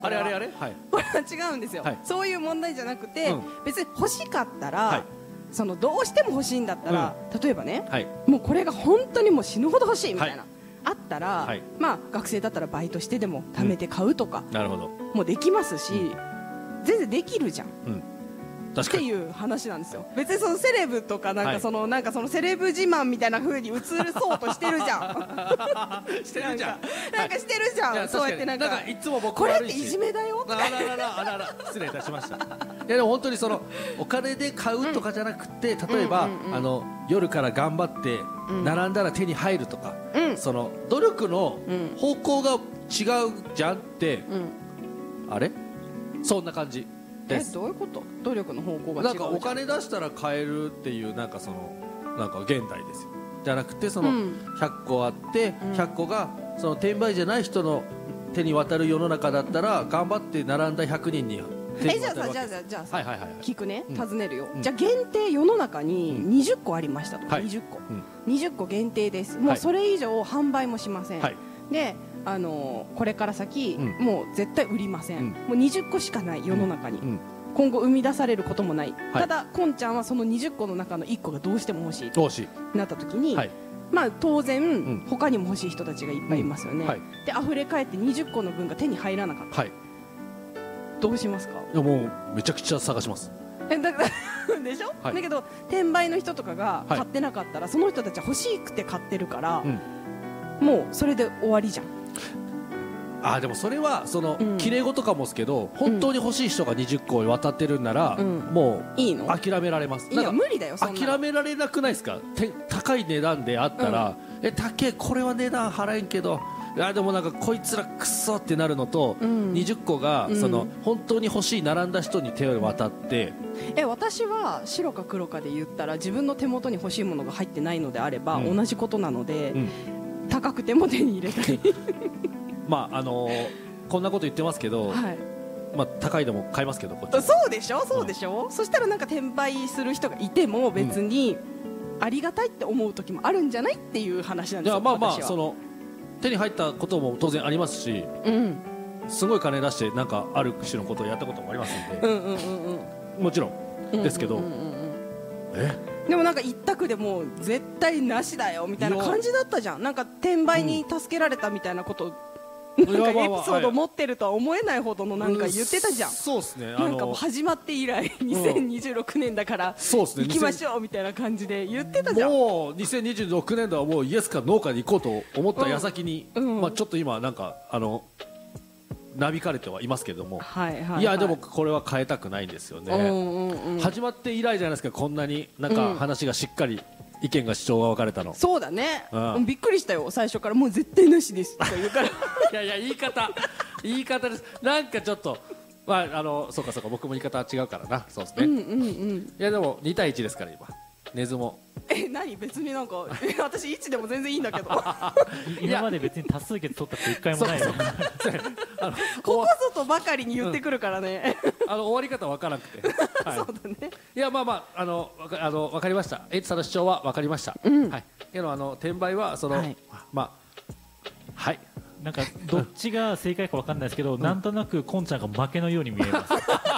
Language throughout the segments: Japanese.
あれあれあれ、はい、 これは違うんですよ、はい、そういう問題じゃなくて、別に欲しかったら、はい、そのどうしても欲しいんだったら、例えばね、はい、もうこれが本当にもう死ぬほど欲しいみたいな、あったら、まあ、学生だったらバイトしてでも貯めて買うとか、なるほど、もうできますし、全然できるじゃん、っていう話なんですよ。別にそのセレブとかなんかそのセレブ自慢みたいな風に映そうとしてるじゃんしてるじゃん、なんかしてるじゃん、そうやってなんかいつも僕これっていじめだよとか、 あら失礼いたしました。いやでも本当にそのお金で買うとかじゃなくて、例えば夜から頑張って並んだら手に入るとか、その努力の方向が違うじゃんって、あれそんな感じ。 どういうこと？努力の方向が違う。 なんかお金出したら買えるっていうなんかそのなんか現代ですよ。じゃなくてその100個あって100個がその転売じゃない人の手に渡る世の中だったら頑張って並んだ100人に手に渡るわけです。じゃあ聞くね、尋ねるよ。じゃあ限定世の中に20個ありましたと。20個限定です。もうそれ以上販売もしません。でこれから先、もう絶対売りません、もう20個しかない世の中に、今後生み出されることもない、ただこんちゃんはその20個の中の1個がどうしても欲しいとなった時に、まあ当然、他にも欲しい人たちがいっぱいいますよね、で溢れ返って20個の分が手に入らなかった、どうしますか？ いやもうめちゃくちゃ探します。 だからでしょ、だけど転売の人とかが買ってなかったら、その人たちは欲しくて買ってるから、もうそれで終わりじゃん。 でもそれはその綺麗事かもですけど、本当に欲しい人が20個渡ってるんなら、もう諦められます。 いや無理だよ、そんな諦められなくないですか？高い値段であったら、高いこれは値段払えんけど、でもなんかこいつらクソってなるのと、20個がその本当に欲しい並んだ人に手を渡って、 私は白か黒かで言ったら、自分の手元に欲しいものが入ってないのであれば、同じことなので、高くても手に入れたいまあこんなこと言ってますけど、まあ高いでも買いますけど、こっちそうでしょ、そうでしょ、そしたらなんか転売する人がいても別にありがたいって思う時もあるんじゃないっていう話なんですよ。 まあその手に入ったことも当然ありますし、すごい金出してなんかある種のことをやったこともありますんで、もちろんですけど、 でもなんか一択でもう絶対なしだよみたいな感じだったじゃん。なんか転売に助けられたみたいなことなんかエピソード持ってるとは思えないほどのなんか言ってたじゃん。 そうですね。 なんかもう始まって以来2026年だから行きましょうみたいな感じで言ってたじゃん。 もう2026年度はもうイエスかノーかで行こうと思った矢先に、まあちょっと今なんかなびかれてはいますけれども、いやでもこれは変えたくないんですよね。始まって以来じゃないですか、こんなになんか話がしっかり意見が主張が分かれたの。 そうだね、びっくりしたよ最初から。もう絶対なしですとか言うからいや言い方です。なんかちょっとまあそうか僕も言い方は違うからな。そうですね。いやでも2対1ですから今根津も。 何別になんか私1でも全然いいんだけど今まで別に多数決取ったって1回もないよここぞとばかりに言ってくるからね、 終わり方分からなくて、 そうだね。 いやまあ分かりました。エイトさんの主張は分かりました。けど転売はそのまあなんかどっちが正解か分かんないですけど、なんとなくこんちゃんが負けのように見えます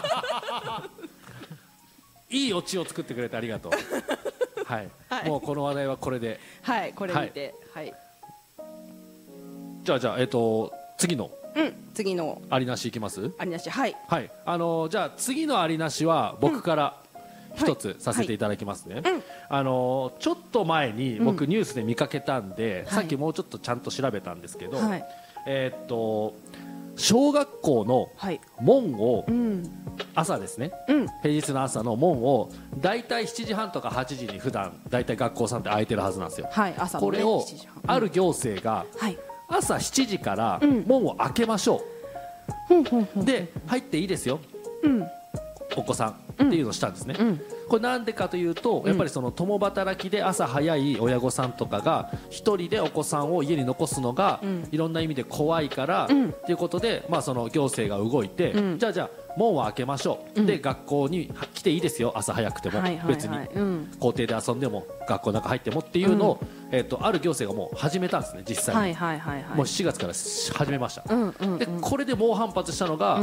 いいオチを作ってくれてありがとう。もうこの話題はこれで、 これ見て、 じゃあ次のありなしいきます。 ありなし、じゃあ次のありなしは僕から一つさせていただきますね。ちょっと前に僕ニュースで見かけたんで、さっきもうちょっとちゃんと調べたんですけど、小学校の門を、朝ですね、平日の朝の門をだいたい7時半とか8時に普段だいたい学校さんって開いてるはずなんですよ。これをある行政が朝7時から門を開けましょう、で入っていいですよ、お子さんっていうのをしたんですね。これなんでかというと、やっぱりその共働きで朝早い親御さんとかが一人でお子さんを家に残すのがいろんな意味で怖いからっていうことで、まあその行政が動いて、じゃあ門は開けましょう、で学校に来ていいですよ朝早くても、別に校庭で遊んでも学校の中入ってもっていうのをある行政がもう始めたんですね実際に、もう7月から始めました、でこれで猛反発したのが、